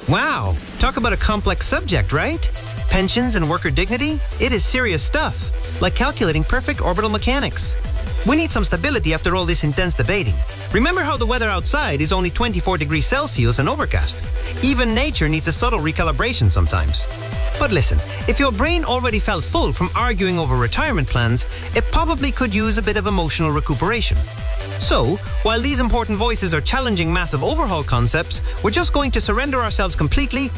Wow, talk about a complex subject, right? Pensions and worker dignity? It is serious stuff, like calculating perfect orbital mechanics. We need some stability after all this intense debating. Remember how the weather outside is only 24 degrees Celsius and overcast. Even nature needs a subtle recalibration sometimes. But listen, if your brain already felt full from arguing over retirement plans, it probably could use a bit of emotional recuperation. So, while these important voices are challenging massive overhaul concepts, we're just going to surrender ourselves completely